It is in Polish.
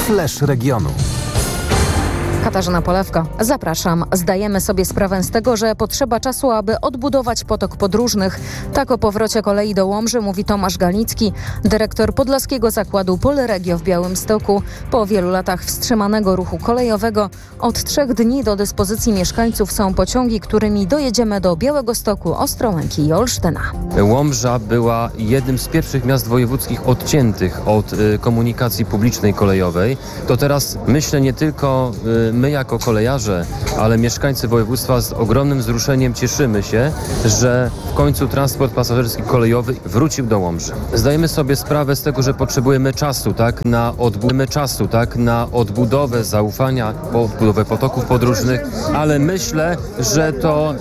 Flash regionu. Katarzyna Polewka. Zapraszam. Zdajemy sobie sprawę z tego, że potrzeba czasu, aby odbudować potok podróżnych. Tak o powrocie kolei do Łomży mówi Tomasz Galicki, dyrektor Podlaskiego Zakładu Polregio w Białymstoku. Po wielu latach wstrzymanego ruchu kolejowego od 3 dni do dyspozycji mieszkańców są pociągi, którymi dojedziemy do Białegostoku, Ostrołęki i Olsztyna. Łomża była jednym z pierwszych miast wojewódzkich odciętych od komunikacji publicznej kolejowej. To teraz myślę nie tylko my jako kolejarze, ale mieszkańcy województwa z ogromnym wzruszeniem cieszymy się, że w końcu transport pasażerski kolejowy wrócił do Łomży. Zdajemy sobie sprawę z tego, że potrzebujemy czasu, na odbudowę zaufania, odbudowę potoków podróżnych, ale myślę, że to